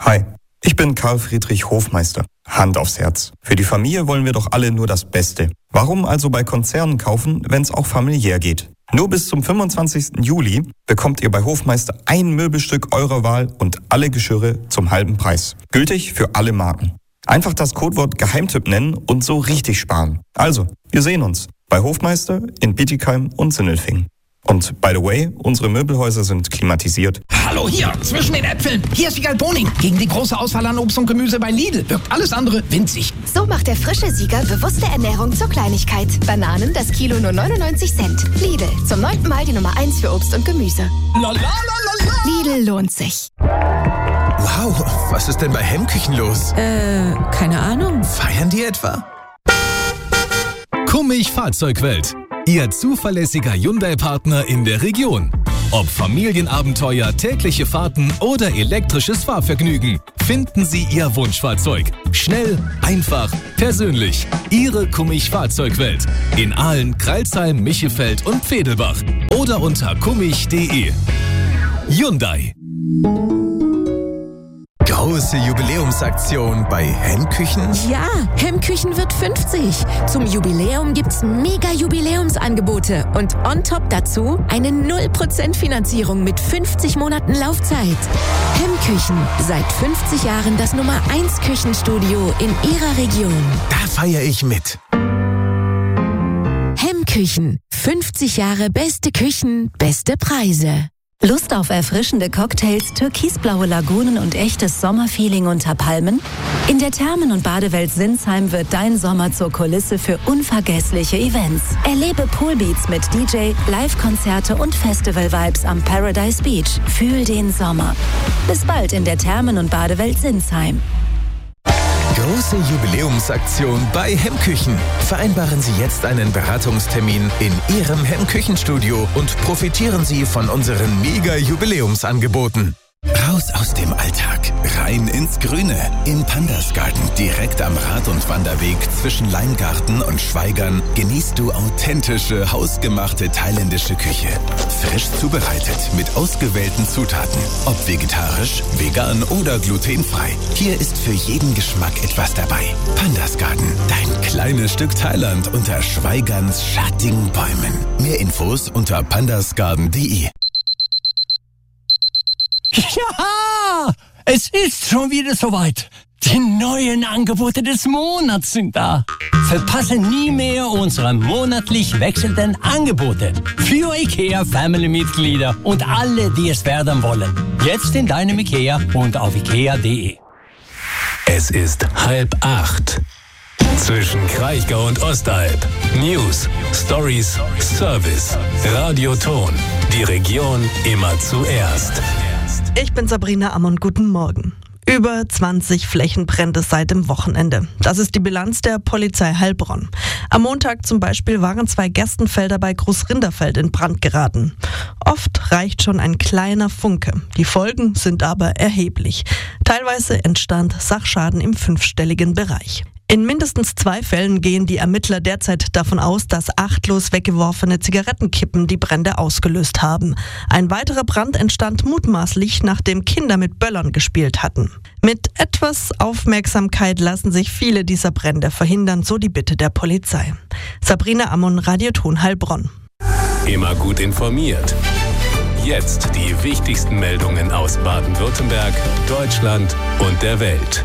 Hi, ich bin Karl Friedrich Hofmeister. Hand aufs Herz. Für die Familie wollen wir doch alle nur das Beste. Warum also bei Konzernen kaufen, wenn es auch familiär geht? Nur bis zum 25. Juli bekommt ihr bei Hofmeister ein Möbelstück eurer Wahl und alle Geschirre zum halben Preis. Gültig für alle Marken. Einfach das Codewort Geheimtipp nennen und so richtig sparen. Also, wir sehen uns bei Hofmeister in Bietigheim und Sindelfingen. Und by the way, unsere Möbelhäuser sind klimatisiert. Hallo hier, zwischen den Äpfeln. Hier ist Siegal Boning. Gegen die große Auswahl an Obst und Gemüse bei Lidl wirkt alles andere winzig. So macht der frische Sieger bewusste Ernährung zur Kleinigkeit. Bananen, das Kilo nur 99 Cent. Lidl, zum 9. Mal die Nummer 1 für Obst und Gemüse. Lidl lohnt sich. Wow, was ist denn bei Hemmküchen los? Keine Ahnung. Feiern die etwa? Kummig Fahrzeugwelt. Ihr zuverlässiger Hyundai-Partner in der Region. Ob Familienabenteuer, tägliche Fahrten oder elektrisches Fahrvergnügen, finden Sie Ihr Wunschfahrzeug. Schnell, einfach, persönlich. Ihre Kummig Fahrzeugwelt. In Aalen, Crailsheim, Michelfeld und Pfedelbach. Oder unter kummig.de. Hyundai. Große Jubiläumsaktion bei Hemmküchen? Ja, Hemmküchen wird 50. Zum Jubiläum gibt's mega Jubiläumsangebote und on top dazu eine 0% Finanzierung mit 50 Monaten Laufzeit. Hemmküchen, seit 50 Jahren das Nummer 1 Küchenstudio in Ihrer Region. Da feiere ich mit. Hemmküchen, 50 Jahre beste Küchen, beste Preise. Lust auf erfrischende Cocktails, türkisblaue Lagunen und echtes Sommerfeeling unter Palmen? In der Thermen- und Badewelt Sinsheim wird dein Sommer zur Kulisse für unvergessliche Events. Erlebe Poolbeats mit DJ, Live-Konzerte und Festival-Vibes am Paradise Beach. Fühl den Sommer. Bis bald in der Thermen- und Badewelt Sinsheim. Große Jubiläumsaktion bei Hemmküchen. Vereinbaren Sie jetzt einen Beratungstermin in Ihrem Hemmküchenstudio und profitieren Sie von unseren Mega-Jubiläumsangeboten. Raus aus dem Alltag, rein ins Grüne. Im Pandas Garden, direkt am Rad- und Wanderweg zwischen Leingarten und Schweigern, genießt du authentische, hausgemachte thailändische Küche. Frisch zubereitet, mit ausgewählten Zutaten. Ob vegetarisch, vegan oder glutenfrei. Hier ist für jeden Geschmack etwas dabei. Pandas Garden, dein kleines Stück Thailand unter Schweigerns schattigen Bäumen. Mehr Infos unter pandasgarden.de. Ja, es ist schon wieder soweit. Die neuen Angebote des Monats sind da. Verpasse nie mehr unsere monatlich wechselnden Angebote für IKEA-Family-Mitglieder und alle, die es werden wollen. Jetzt in deinem IKEA und auf ikea.de. Es ist 7:30. Zwischen Kraichgau und Ostalb. News, Stories, Service, Radioton. Die Region immer zuerst. Ich bin Sabrina Ammon, guten Morgen. Über 20 Flächenbrände seit dem Wochenende. Das ist die Bilanz der Polizei Heilbronn. Am Montag zum Beispiel waren 2 Gerstenfelder bei Großrinderfeld in Brand geraten. Oft reicht schon ein kleiner Funke. Die Folgen sind aber erheblich. Teilweise entstand Sachschaden im 5-stelligen Bereich. In mindestens 2 Fällen gehen die Ermittler derzeit davon aus, dass achtlos weggeworfene Zigarettenkippen die Brände ausgelöst haben. Ein weiterer Brand entstand mutmaßlich, nachdem Kinder mit Böllern gespielt hatten. Mit etwas Aufmerksamkeit lassen sich viele dieser Brände verhindern, so die Bitte der Polizei. Sabrina Ammon, Radioton Heilbronn. Immer gut informiert. Jetzt die wichtigsten Meldungen aus Baden-Württemberg, Deutschland und der Welt.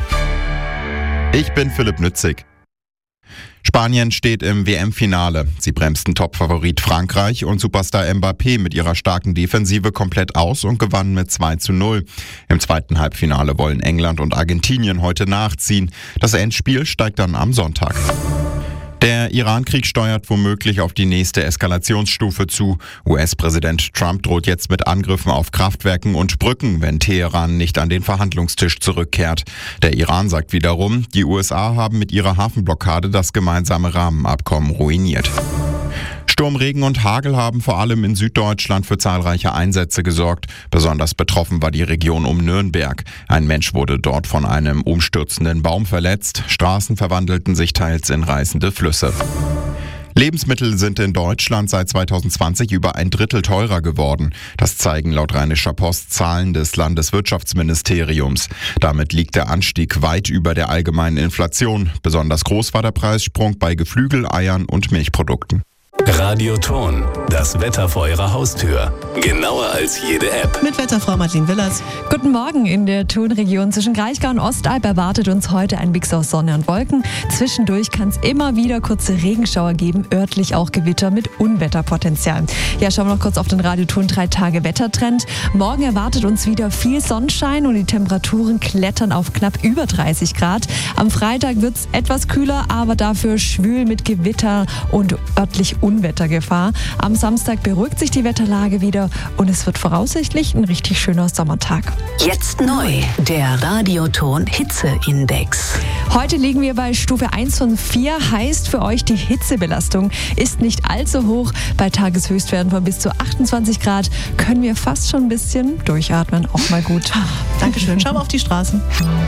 Ich bin Philipp Nützig. Spanien steht im WM-Finale. Sie bremsten Topfavorit Frankreich und Superstar Mbappé mit ihrer starken Defensive komplett aus und gewannen mit 2:0. Im zweiten Halbfinale wollen England und Argentinien heute nachziehen. Das Endspiel steigt dann am Sonntag. Der Iran-Krieg steuert womöglich auf die nächste Eskalationsstufe zu. US-Präsident Trump droht jetzt mit Angriffen auf Kraftwerken und Brücken, wenn Teheran nicht an den Verhandlungstisch zurückkehrt. Der Iran sagt wiederum, die USA haben mit ihrer Hafenblockade das gemeinsame Rahmenabkommen ruiniert. Sturm, Regen und Hagel haben vor allem in Süddeutschland für zahlreiche Einsätze gesorgt. Besonders betroffen war die Region um Nürnberg. Ein Mensch wurde dort von einem umstürzenden Baum verletzt. Straßen verwandelten sich teils in reißende Flüsse. Lebensmittel sind in Deutschland seit 2020 über ein Drittel teurer geworden. Das zeigen laut Rheinischer Post Zahlen des Landeswirtschaftsministeriums. Damit liegt der Anstieg weit über der allgemeinen Inflation. Besonders groß war der Preissprung bei Geflügel, Eiern und Milchprodukten. Radioton, das Wetter vor Ihrer Haustür. Genauer als jede App. Mit Wetterfrau Martin Willers. Guten Morgen. In der Thun-Region zwischen Kraichgau und Ostalb erwartet uns heute ein Mix aus Sonne und Wolken. Zwischendurch kann es immer wieder kurze Regenschauer geben, örtlich auch Gewitter mit Unwetterpotenzial. Ja, schauen wir noch kurz auf den Radioton 3-Tage-Wettertrend. Morgen erwartet uns wieder viel Sonnenschein und die Temperaturen klettern auf knapp über 30 Grad. Am Freitag wird es etwas kühler, aber dafür schwül mit Gewitter und örtlich Unwettergefahr. Am Samstag beruhigt sich die Wetterlage wieder und es wird voraussichtlich ein richtig schöner Sommertag. Jetzt neu, der Radioton Hitzeindex. Heute liegen wir bei Stufe 1 von 4, heißt für euch, die Hitzebelastung ist nicht allzu hoch. Bei Tageshöchstwerten von bis zu 28 Grad können wir fast schon ein bisschen durchatmen. Auch mal gut. Dankeschön. Schauen wir auf die Straßen.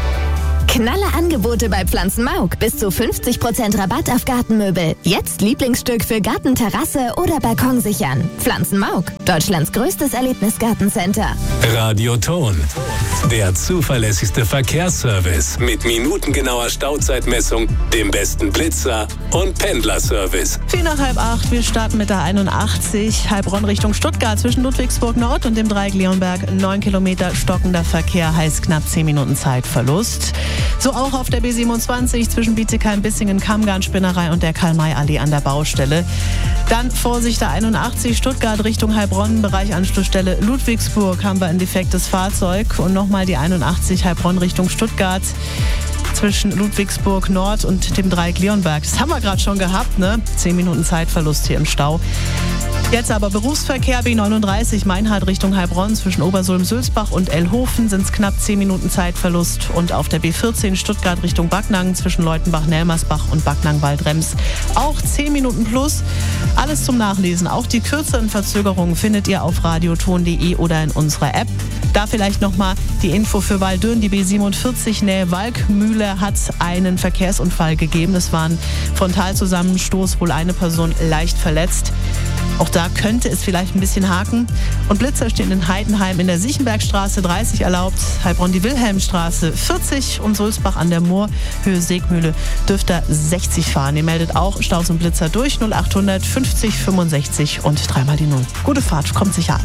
Knalle Angebote bei Pflanzenmauk. Bis zu 50% Rabatt auf Gartenmöbel. Jetzt Lieblingsstück für Garten, Terrasse oder Balkon sichern. Pflanzenmauk, Deutschlands größtes Erlebnisgartencenter. Radioton, der zuverlässigste Verkehrsservice mit minutengenauer Stauzeitmessung, dem besten Blitzer und Pendlerservice. 7:45. Wir starten mit der 81, Heilbronn Richtung Stuttgart zwischen Ludwigsburg Nord und dem Dreieck Leonberg. 9 Kilometer stockender Verkehr heißt knapp 10 Minuten Zeitverlust. So auch auf der B27 zwischen Bietigheim, Bissingen, Kammgarn, Spinnerei und der Karl-May-Allee an der Baustelle. Dann Vorsicht der 81 Stuttgart Richtung Heilbronn, Bereich Anschlussstelle Ludwigsburg haben wir ein defektes Fahrzeug. Und nochmal die 81 Heilbronn Richtung Stuttgart zwischen Ludwigsburg Nord und dem Dreieck Leonberg. Das haben wir gerade schon gehabt, ne? 10 Minuten Zeitverlust hier im Stau. Jetzt aber Berufsverkehr, B39 Meinhard Richtung Heilbronn zwischen Obersulm-Sülzbach und Ellhofen sind es knapp 10 Minuten Zeitverlust. Und auf der B14 Stuttgart Richtung Backnang zwischen Leutenbach-Nelmersbach und Backnang-Waldrems auch 10 Minuten plus. Alles zum Nachlesen. Auch die kürzeren Verzögerungen findet ihr auf radioton.de oder in unserer App. Da vielleicht nochmal die Info für Waldürn. Die B47 Nähe Walkmühle hat einen Verkehrsunfall gegeben. Es war ein Frontalzusammenstoß, wohl eine Person leicht verletzt. Auch da könnte es vielleicht ein bisschen haken. Und Blitzer stehen in Heidenheim in der Sichenbergstraße 30 erlaubt, Heilbronn die Wilhelmstraße 40 und Sulzbach an der Moor, Höhe Segmühle, dürft ihr 60 fahren. Ihr meldet auch Staus und Blitzer durch 0800 50 65 und 3 die 0. Gute Fahrt, kommt sicher an.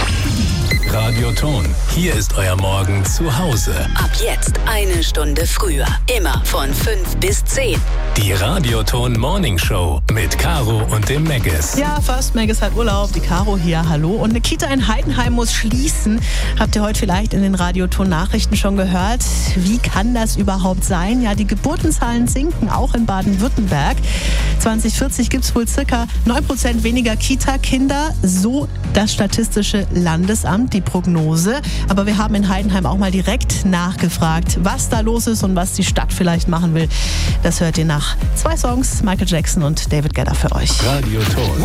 Radioton, hier ist euer Morgen zu Hause. Ab jetzt 1 Stunde früher. Immer von 5 bis 10. Die Radioton Morning Show mit Caro und dem Meggis. Ja, fast. Meggis hat Urlaub. Die Caro hier, hallo. Und eine Kita in Heidenheim muss schließen. Habt ihr heute vielleicht in den Radioton Nachrichten schon gehört? Wie kann das überhaupt sein? Ja, die Geburtenzahlen sinken, auch in Baden-Württemberg. 2040 gibt es wohl circa 9% weniger Kita-Kinder. So das Statistische Landesamt, die Prognose. Aber wir haben in Heidenheim auch mal direkt nachgefragt, was da los ist und was die Stadt vielleicht machen will. Das hört ihr nach 2 Songs, Michael Jackson und David Guetta für euch. Radioton.